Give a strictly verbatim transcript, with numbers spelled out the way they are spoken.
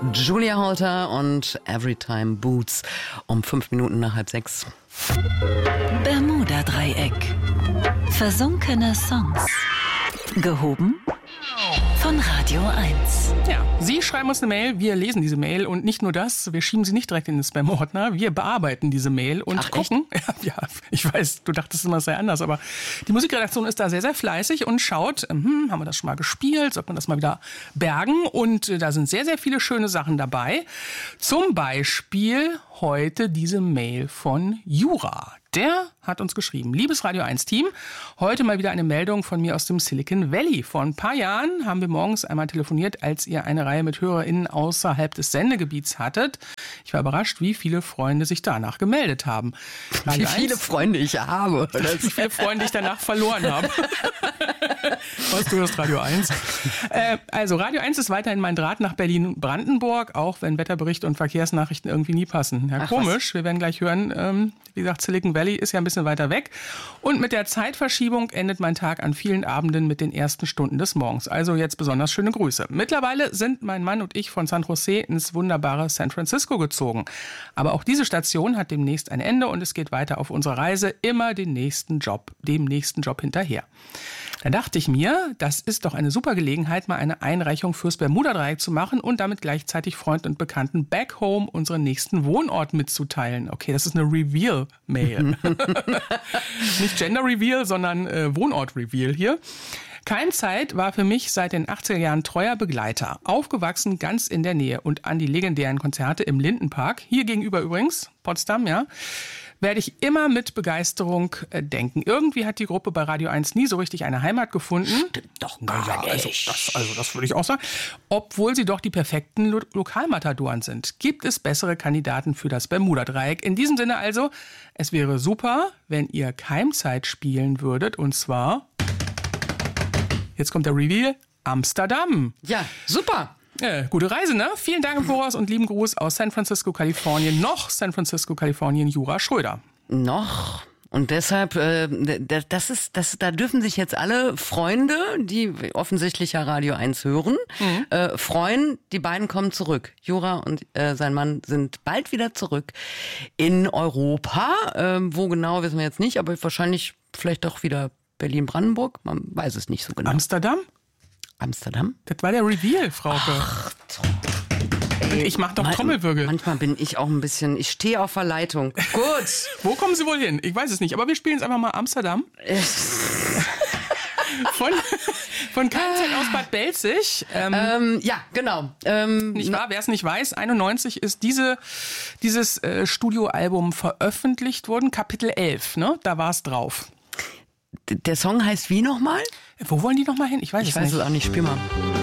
Julia Holter und Everytime Boots um fünf Minuten nach halb sechs. Bermuda-Dreieck. Versunkene Songs. Gehoben von Radio eins. Ja, Sie schreiben uns eine Mail, wir lesen diese Mail und nicht nur das, wir schieben sie nicht direkt in den Spam-Ordner, wir bearbeiten diese Mail und Ach, gucken. Ja, ja, ich weiß, du dachtest immer, es sei anders, aber die Musikredaktion ist da sehr, sehr fleißig und schaut, hm, haben wir das schon mal gespielt, sollte man das mal wieder bergen, und äh, da sind sehr, sehr viele schöne Sachen dabei. Zum Beispiel heute diese Mail von Jura. Der hat uns geschrieben: Liebes Radio eins Team, heute mal wieder eine Meldung von mir aus dem Silicon Valley. Vor ein paar Jahren haben wir morgens einmal telefoniert, als ihr eine Reihe mit HörerInnen außerhalb des Sendegebiets hattet. Ich war überrascht, wie viele Freunde sich danach gemeldet haben. Radio wie viele eins, Freunde ich habe. Wie viele Freunde ich danach verloren habe. Was, du hörst Radio eins? Äh, also Radio eins ist weiterhin mein Draht nach Berlin-Brandenburg, auch wenn Wetterberichte und Verkehrsnachrichten irgendwie nie passen. Ja, Ach, komisch, was? Wir werden gleich hören, ähm, wie gesagt, Silicon Valley ist ja ein bisschen weiter weg. Und mit der Zeitverschiebung endet mein Tag an vielen Abenden mit den ersten Stunden des Morgens. Also jetzt besonders schöne Grüße. Mittlerweile sind mein Mann und ich von San Jose ins wunderbare San Francisco gezogen. Aber auch diese Station hat demnächst ein Ende und es geht weiter auf unserer Reise immer den nächsten Job, dem nächsten Job hinterher. Da dachte ich mir, das ist doch eine super Gelegenheit, mal eine Einreichung fürs Bermuda-Dreieck zu machen und damit gleichzeitig Freunden und Bekannten back home unseren nächsten Wohnort mitzuteilen. Okay, das ist eine Reveal-Mail. Nicht Gender-Reveal, sondern äh, Wohnort-Reveal hier. Keimzeit war für mich seit den achtziger Jahren treuer Begleiter. Aufgewachsen ganz in der Nähe und an die legendären Konzerte im Lindenpark, hier gegenüber übrigens, Potsdam, ja, werde ich immer mit Begeisterung äh, denken. Irgendwie hat die Gruppe bei Radio eins nie so richtig eine Heimat gefunden. Stimmt doch gar ja, nicht. Also das, also das würde ich auch sagen. Obwohl sie doch die perfekten Lo- Lokalmatadoren sind. Gibt es bessere Kandidaten für das Bermuda-Dreieck? In diesem Sinne also, es wäre super, wenn ihr Keimzeit spielen würdet. Und zwar, jetzt kommt der Reveal, Amsterdam. Ja, super. Äh, gute Reise, ne? Vielen Dank im Voraus und lieben Gruß aus San Francisco, Kalifornien. Noch San Francisco, Kalifornien, Jura Schröder. Noch. Und deshalb, äh, das ist, das, da dürfen sich jetzt alle Freunde, die offensichtlich ja Radio eins hören, mhm. äh, freuen. Die beiden kommen zurück. Jura und äh, sein Mann sind bald wieder zurück in Europa. Äh, wo genau, wissen wir jetzt nicht, aber wahrscheinlich vielleicht doch wieder Berlin-Brandenburg. Man weiß es nicht so genau. Amsterdam? Amsterdam? Das war der Reveal, Frauke. Ach, ey, ich mach doch man, Trommelwirbel. Manchmal bin ich auch ein bisschen, ich stehe auf der Leitung. Gut. Wo kommen Sie wohl hin? Ich weiß es nicht, aber wir spielen jetzt einfach mal Amsterdam. von von Keimzeit aus Bad Belzig. Ähm, ähm, ja, genau. Ähm, nicht wahr? Wer es nicht weiß, einundneunzig ist diese, dieses äh, Studioalbum veröffentlicht worden. Kapitel elf, ne? Da war es drauf. Der Song heißt wie nochmal? Wo wollen die nochmal hin? Ich weiß ich es weiß nicht. Ich weiß es auch nicht. Spiel mal.